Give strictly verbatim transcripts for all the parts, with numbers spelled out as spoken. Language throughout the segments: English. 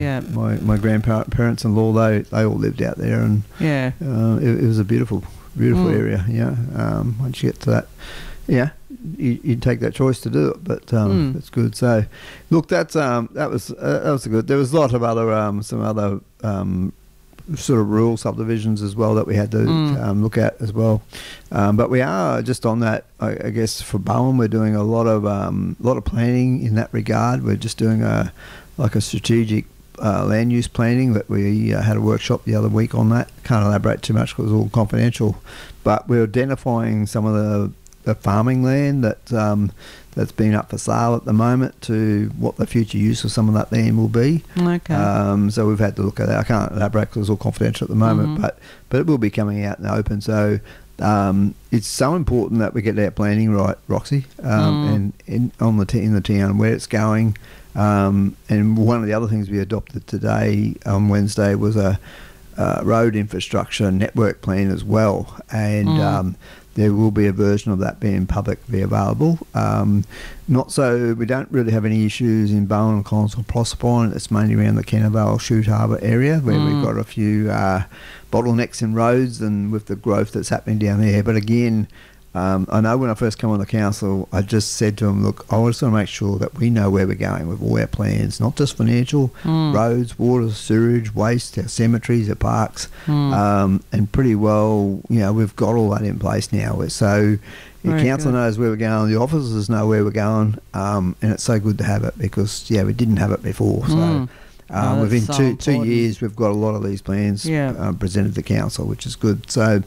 Yeah. My my grandparents-in-law, they they all lived out there, and Yeah. uh, it, it was a beautiful beautiful Mm. area. Yeah. Um, once you get to that, yeah, you you take that choice to do it, but um, Mm. it's good. So, look, that's um that was uh, that was good. There was a lot of other um some other um sort of rural subdivisions as well that we had to Mm. um, look at as well. Um, but we are just on that. I, I guess for Bowen, we're doing a lot of um, lot of planning in that regard. We're just doing a like a strategic uh, land use planning that we uh, had a workshop the other week on that. Can't elaborate too much because it's all confidential. But we're identifying some of the, the farming land that um, that's been up for sale at the moment to what the future use of some of that land will be. Okay. Um, so we've had to look at that. I can't elaborate because it's all confidential at the moment, Mhm. but but it will be coming out in the open. So um, it's so important that we get our planning right, Roxy, um, Mm. and in, on the t- in the town where it's going. Um, and one of the other things we adopted today on Wednesday was a uh, road infrastructure network plan as well, and Mm. um, there will be a version of that being publicly available. Um, not so, we don't really have any issues in Bowen and Collins or Proserpine. It's mainly around the Kennevale Chute Harbour area where Mm. we've got a few uh, bottlenecks in roads and with the growth that's happening down there. But again, um, I know when I first came on the council, I just said to them, look, I just want to make sure that we know where we're going with all our plans, not just financial, Mm. roads, water, sewage, waste, our cemeteries, our parks, Mm. um, and pretty well, you know, we've got all that in place now. So the Very council good. knows where we're going, the officers know where we're going, um, and it's so good to have it because, yeah, we didn't have it before. So Mm. um, Oh, within that's so two two important. years, we've got a lot of these plans Yeah. uh, presented to council, which is good. So,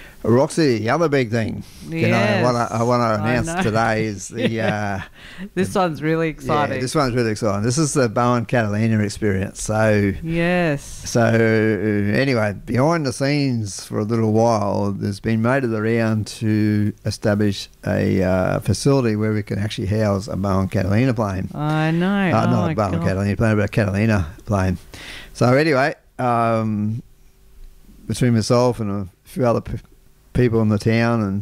Roxy, the other big thing, you know, Yes. what I, I want to I announce know. today is the uh, This one's really exciting. yeah, this one's really exciting. This is the Bowen Catalina experience. So. Yes. So anyway, behind the scenes for a little while, there's been made of the round to establish a uh, facility where we can actually house a Bowen Catalina plane. I know. Uh, oh not my a Bowen God. Catalina plane, but a Catalina plane. So anyway, um, between myself and a few other p- people in the town and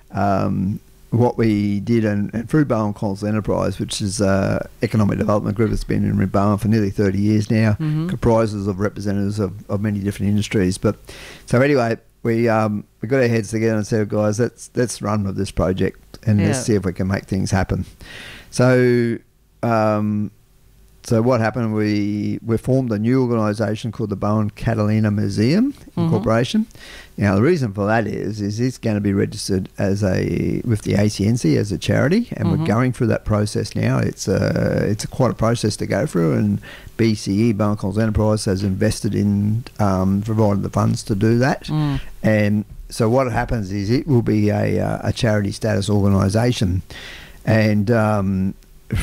um, what we did, and, and through Bowen Collins Enterprise, which is an economic development group that's been in Bowen for nearly thirty years now, Mhm. comprises of representatives of, of many different industries. But so anyway, we um, we got our heads together and said, guys, let's let's run with this project and Yeah. let's see if we can make things happen. So um, so what happened? We we formed a new organisation called the Bowen Catalina Museum Incorporation. Now the reason for that is is it's going to be registered as a with the A C N C as a charity, and Mhm. we're going through that process now. It's a it's a quite a process to go through, and B C E Bowen Collins Enterprise has invested in um, provided the funds to do that. Mm. And so what happens is it will be a uh, a charity status organisation, and um,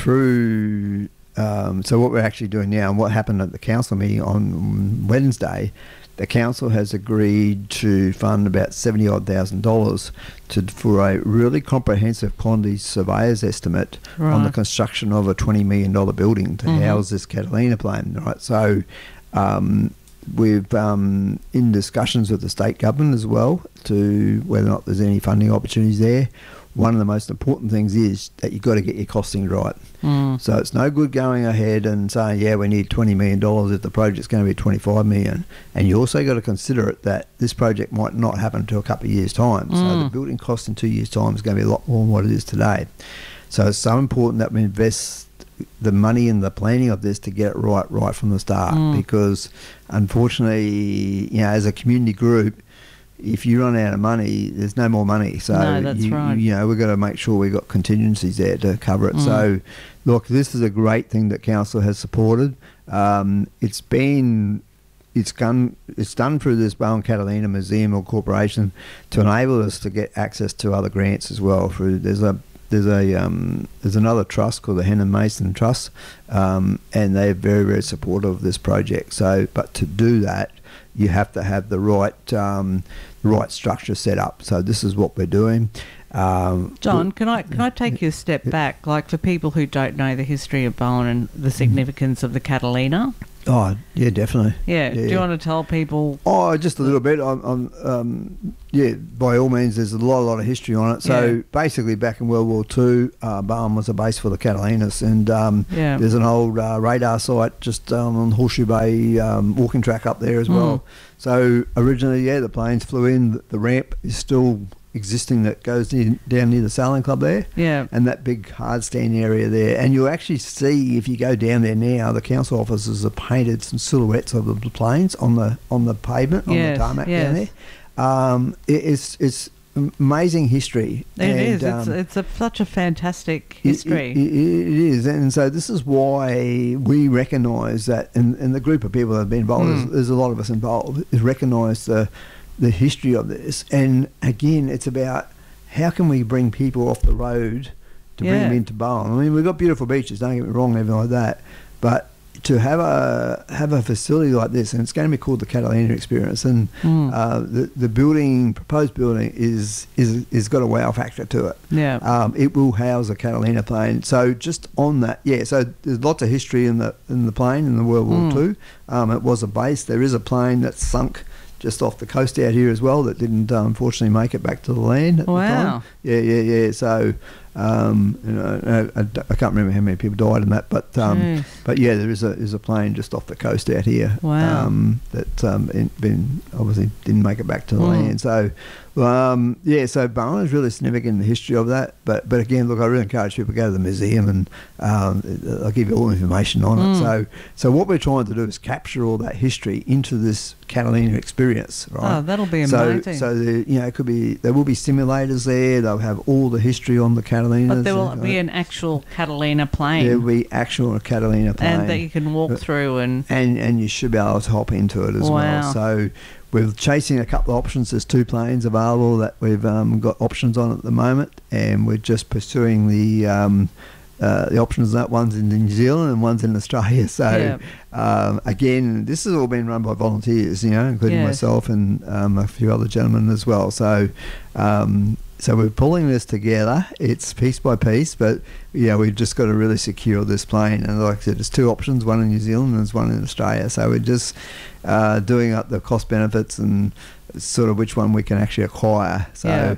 through um, so what we're actually doing now, and what happened at the council meeting on Wednesday, the council has agreed to fund about seventy odd thousand dollars to for a really comprehensive quantity surveyor's estimate on the Right. construction of a twenty million dollar building to Mhm. house this Catalina plane. Right, so. Um, We've um, in discussions with the state government as well to whether or not there's any funding opportunities there. One of the most important things is that you've got to get your costings right. Mm. So it's no good going ahead and saying, yeah, we need twenty million dollars if the project's going to be twenty-five million dollars. And you also got to consider it that this project might not happen until a couple of years' time. So Mm. the building cost in two years' time is going to be a lot more than what it is today. So it's so important that we invest the money in the planning of this to get it right right from the start, Mm. because unfortunately, you know, as a community group, if you run out of money, there's no more money. So No, that's you, right. you know, we've got to make sure we've got contingencies there to cover it. Mm. So look, this is a great thing that council has supported. Um, it's been it's done it's done through this Bowen Catalina Museum or Corporation to enable us to get access to other grants as well. Through there's a There's a um, there's another trust called the Hennon Mason Trust, um, and they're very very supportive of this project. So, but to do that, you have to have the right um, the right structure set up. So this is what we're doing. Um, John, can I can I take you a step back? Like for people who don't know the history of Bowen and the significance of the Catalina, Oh, yeah, definitely. Yeah. Yeah, Do you yeah. want to tell people? Oh, just a little bit. I'm, I'm, um, yeah, by all means, there's a lot, a lot of history on it. So Yeah. basically, back in World War Two, uh, Bowen was a base for the Catalinas, and um, Yeah. there's an old uh, radar site just um, on Horseshoe Bay um, walking track up there as Mm. well. So originally, yeah, the planes flew in. The, the ramp is still existing that goes in, down near the sailing club there. Yeah. And that big hard stand area there. And you'll actually see, if you go down there now, the council officers have painted some silhouettes of the planes on the on the pavement, on Yes, the tarmac yes. down there. Um, it, it's it's amazing history. It and, is. It's, um, it's a, such a fantastic it- history. It, it, it is. And so this is why we recognise that, and, and the group of people that have been involved, Mm. there's, there's a lot of us involved, is recognise the the history of this. And again, it's about how can we bring people off the road to bring Yeah. them into Bowen. I mean, we've got beautiful beaches, don't get me wrong, everything like that, but to have a have a facility like this, and it's going to be called the Catalina Experience, and Mm. uh, the the building, proposed building, is is is got a wow factor to it. Yeah. Um, it will house a Catalina plane. So just on that, yeah. So there's lots of history in the in the plane in the World War Mm. Two. Um, it was a base. There is a plane that sunk just off the coast out here as well that didn't uh, unfortunately make it back to the land at the Wow. time. Yeah, yeah, yeah. So um, you know, I, I, I can't remember how many people died in that, but um, Jeez. but yeah, there is a is a plane just off the coast out here. Wow. Um, that um, in, been obviously didn't make it back to the Mm. land. So um, yeah, so Bowen is really significant in the history of that. But but again, look, I really encourage people to go to the museum, and um, I'll give you all the information on Mm. it. So so what we're trying to do is capture all that history into this Catalina experience, right? Oh, that'll be So, amazing. so the, you know, it could be, there will be simulators there. They'll have all the history on the Catalinas. but there will and, be uh, an actual Catalina plane, There will be actual Catalina plane, and that you can walk But- through and. and and you should be able to hop into it as Wow. well. So we're chasing a couple of options. There's two planes available that we've um, got options on at the moment, and we're just pursuing the. Um, uh, the options that one's in New Zealand and one's in Australia. So um, again, this has all been run by volunteers, you know, including Yes. myself and um, a few other gentlemen as well. So um, so we're pulling this together. It's piece by piece, but yeah, we've just got to really secure this plane. And like I said, there's two options: one in New Zealand and there's one in Australia. So we're just uh, doing up the cost benefits and sort of which one we can actually acquire. So. Yeah.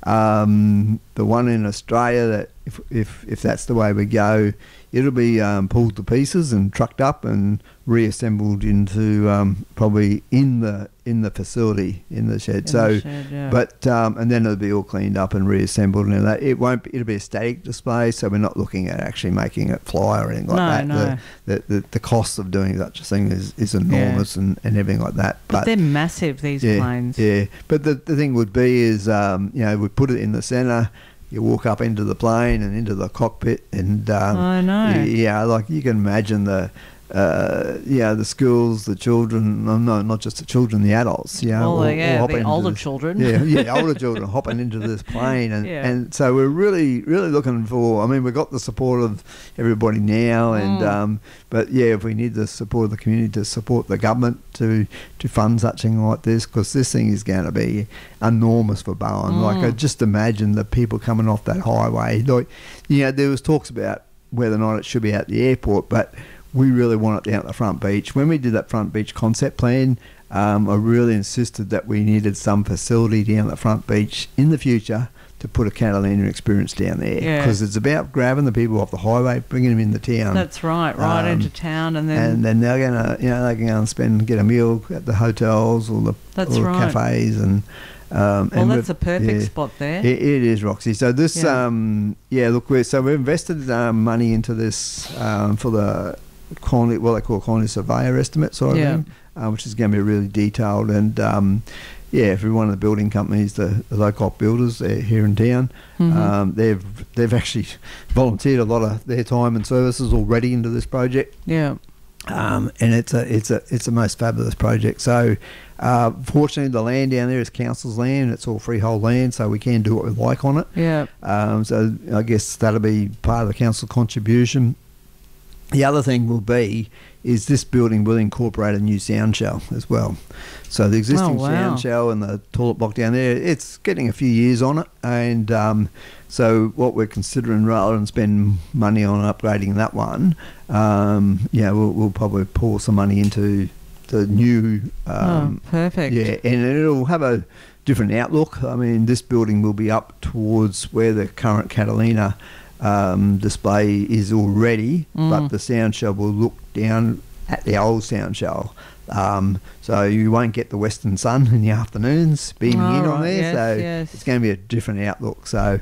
Um, the one in Australia, that if, if if that's the way we go, it'll be um, pulled to pieces and trucked up and reassembled into um, probably in the in the facility in the shed. in so, the shed, yeah. but um, and then it'll be all cleaned up and reassembled and that. It won't. Be, it'll be a static display, so we're not looking at actually making it fly or anything like No, that. no. The, the, the the cost of doing such a thing is, is enormous and, and everything like that. but they're massive, these yeah, planes. Yeah, but the, the thing would be is, um, you know, we put it in the centre, you walk up into the plane and into the cockpit, and um, I know. y- yeah, like you can imagine the, uh, yeah, the schools, the children, no, no, not just the children, the adults, you know, Well, all- yeah, all hopping the into older this- children. yeah, yeah, older children hopping into this plane, and Yeah. and so we're really, really looking for. I mean, we've got the support of everybody now, and Mm. um, but yeah, if we need the support of the community to support the government to to fund such thing like this, because this thing is going to be enormous for Bowen. Like, I Mm. just imagine the people coming off that highway. Like, you know, there was talks about whether or not it should be at the airport, but we really want it down at the front beach. When we did that front beach concept plan, um, I really insisted that we needed some facility down at the front beach in the future to put a Catalina experience down there, Yeah. because it's about grabbing the people off the highway, bringing them into town. That's right, right Um, into town, and then and then they're gonna, you know, they can go and spend, get a meal at the hotels or the, That's or the right. cafes, and um, well, and that's we've- a perfect yeah. spot there. It, it is, Roxy. So this, Yeah. um, yeah, look, we're so we've invested um, money into this um, for the quantity, what they call quantity surveyor estimate sort of Yeah. thing, uh, which is going to be really detailed. And um, yeah, every one of the building companies, the, the local builders uh, here in town, Mhm. um, they've they've actually volunteered a lot of their time and services already into this project. Yeah. Um, and it's a it's a it's a most fabulous project. So, uh, fortunately, the land down there is council's land. It's all freehold land, so we can do what we like on it. Yeah. Um, so I guess that'll be part of the council contribution. the other thing will be is this building will incorporate a new sound shell as well. So the existing Oh, wow. sound shell and the toilet block down there, it's getting a few years on it. And um, so what we're considering, rather than spend money on upgrading that one, um, yeah, we'll, we'll probably pour some money into the new... Um, oh, perfect. Yeah, and it'll have a different outlook. I mean, this building will be up towards where the current Catalina um, display is already, Mm. but the sound shell will look down at the old sound shell. Um, so you won't get the western sun in the afternoons beaming Oh, in on right, there. yes, so yes. it's going to be a different outlook. So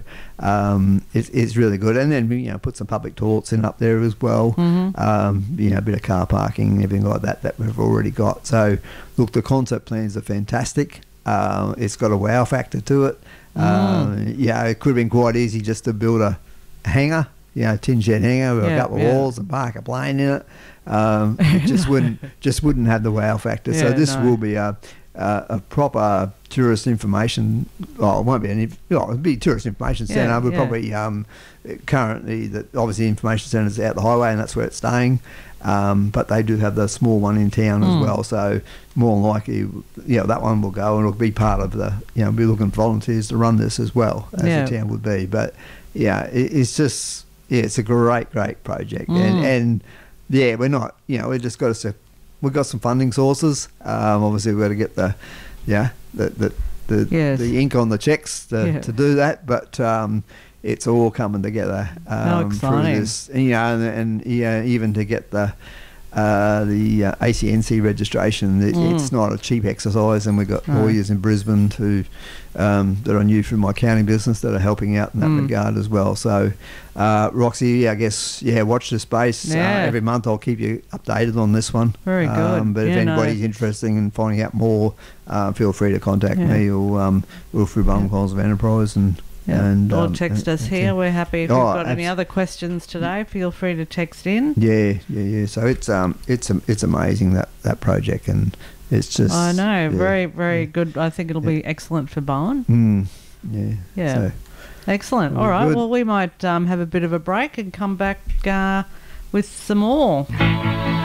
um, it's, it's really good. And then, you know, put some public toilets in up there as well. Mhm. Um, you know, a bit of car parking, everything like that that we've already got. So look, the concept plans are fantastic. Uh, it's got a wow factor to it. Mm. Uh, yeah, it could have been quite easy just to build a hangar, you know, a tin shed hangar with Yeah, a couple of yeah. walls and park a plane in it. Um, it just wouldn't just wouldn't have the wow factor. So Yeah, this no. will be a, a a proper tourist information. Well, it won't be any. Well, it'll be tourist information Yeah, centre. We're yeah. probably um, currently that obviously information centre is out the highway and that's where it's staying. Um, but they do have the small one in town Mm. as well. So more than likely, you know, that one will go and it'll be part of the. You know, we're looking for volunteers to run this as well as Yeah. the town would be. But yeah, it, it's just yeah, it's a great great project and Mm. and. Yeah, we're not. You know, we've just got to. We've got some funding sources. Um, obviously, we've got to get the, yeah, the the the, Yes. the ink on the checks to, Yeah. to do that. But um, it's all coming together um, through exciting. this. You know, and, and yeah, even to get the uh, the uh, A C N C registration, it, Mm. it's not a cheap exercise. And we've got No. lawyers in Brisbane who um, that I knew from my accounting business that are helping out in that Mm. regard as well. So, uh, Roxy, I guess, yeah, watch the space. Yeah. Uh, every month I'll keep you updated on this one. Very good. Um, but if Yeah, no. anybody's interested in finding out more, uh, feel free to contact Yeah. me or um, Wilfred Bumcoles of Enterprise. And, Yeah. and or um, text us and- here. We're happy. If Oh, you've got any abs- other questions today, feel free to text in. Yeah, yeah, yeah. So it's um, it's um, it's amazing that, that project, and it's just. I know. yeah, Very, very yeah. good. I think it'll be excellent for Bowen. Mm, yeah. Yeah. So, Excellent. Very All right. good. Well, we might um, have a bit of a break and come back uh, with some more.